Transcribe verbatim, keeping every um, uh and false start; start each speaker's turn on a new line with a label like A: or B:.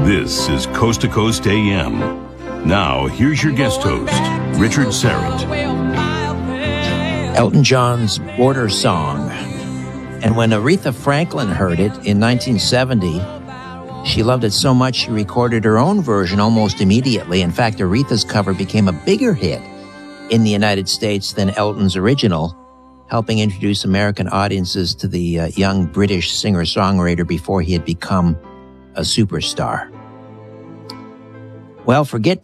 A: This is Coast to Coast A M. Now, here's your guest host, Richard Syrett.
B: Elton John's Border Song. And when Aretha Franklin heard it in nineteen seventy, she loved it so much she recorded her own version almost immediately. In fact, Aretha's cover became a bigger hit in the United States than Elton's original, helping introduce American audiences to the uh, young British singer-songwriter before he had become a superstar. Well, forget